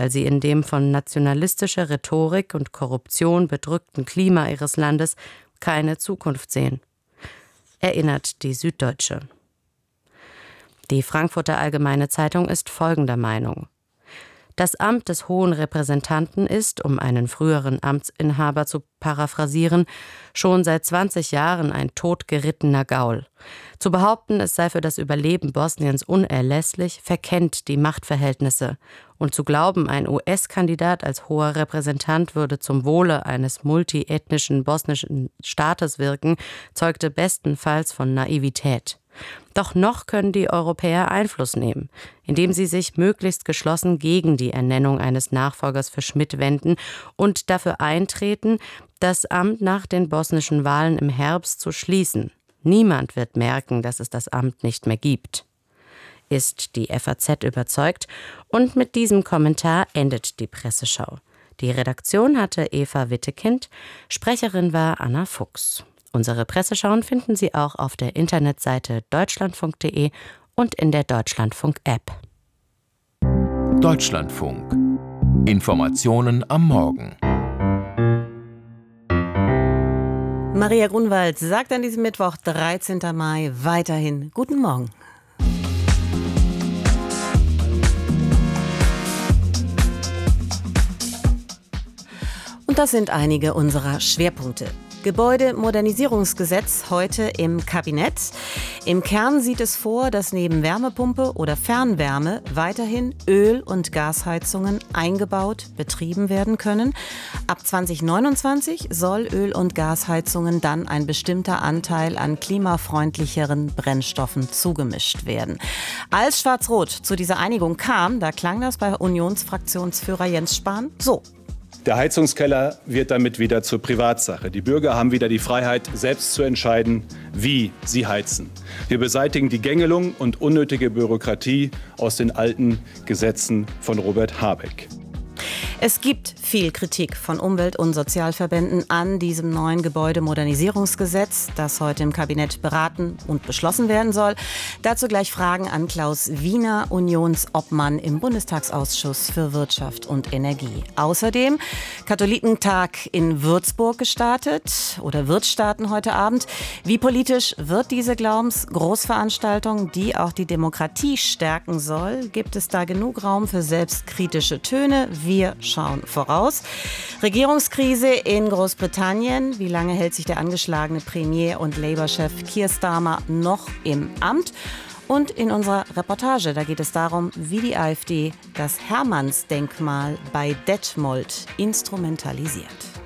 weil sie in dem von nationalistischer Rhetorik und Korruption bedrückten Klima ihres Landes keine Zukunft sehen. Erinnert die Süddeutsche. Die Frankfurter Allgemeine Zeitung ist folgender Meinung: Das Amt des Hohen Repräsentanten ist, um einen früheren Amtsinhaber zu paraphrasieren, schon seit 20 Jahren ein totgerittener Gaul. Zu behaupten, es sei für das Überleben Bosniens unerlässlich, verkennt die Machtverhältnisse. Und zu glauben, ein US-Kandidat als hoher Repräsentant würde zum Wohle eines multiethnischen bosnischen Staates wirken, zeugte bestenfalls von Naivität. Doch noch können die Europäer Einfluss nehmen, indem sie sich möglichst geschlossen gegen die Ernennung eines Nachfolgers für Schmidt wenden und dafür eintreten, das Amt nach den bosnischen Wahlen im Herbst zu schließen. Niemand wird merken, dass es das Amt nicht mehr gibt. Ist die FAZ überzeugt? Und mit diesem Kommentar endet die Presseschau. Die Redaktion hatte Eva Wittekind, Sprecherin war Anna Fuchs. Unsere Presseschauen finden Sie auch auf der Internetseite deutschlandfunk.de und in der Deutschlandfunk-App. Deutschlandfunk. Informationen am Morgen. Maria Grunwald sagt an diesem Mittwoch, 13. Mai, weiterhin guten Morgen. Und das sind einige unserer Schwerpunkte. Gebäudemodernisierungsgesetz heute im Kabinett. Im Kern sieht es vor, dass neben Wärmepumpe oder Fernwärme weiterhin Öl- und Gasheizungen eingebaut, betrieben werden können. Ab 2029 soll Öl- und Gasheizungen dann ein bestimmter Anteil an klimafreundlicheren Brennstoffen zugemischt werden. Als Schwarz-Rot zu dieser Einigung kam, da klang das bei Unionsfraktionsführer Jens Spahn so. Der Heizungskeller wird damit wieder zur Privatsache. Die Bürger haben wieder die Freiheit, selbst zu entscheiden, wie sie heizen. Wir beseitigen die Gängelung und unnötige Bürokratie aus den alten Gesetzen von Robert Habeck. Es gibt viel Kritik von Umwelt- und Sozialverbänden an diesem neuen Gebäudemodernisierungsgesetz, das heute im Kabinett beraten und beschlossen werden soll. Dazu gleich Fragen an Klaus Wiener, Unionsobmann im Bundestagsausschuss für Wirtschaft und Energie. Außerdem Katholikentag in Würzburg gestartet oder wird starten heute Abend. Wie politisch wird diese Glaubensgroßveranstaltung, die auch die Demokratie stärken soll? Gibt es da genug Raum für selbstkritische Töne? Wir schauen voraus. Regierungskrise in Großbritannien. Wie lange hält sich der angeschlagene Premier und Labour-Chef Keir Starmer noch im Amt? Und in unserer Reportage, da geht es darum, wie die AfD das Hermannsdenkmal bei Detmold instrumentalisiert.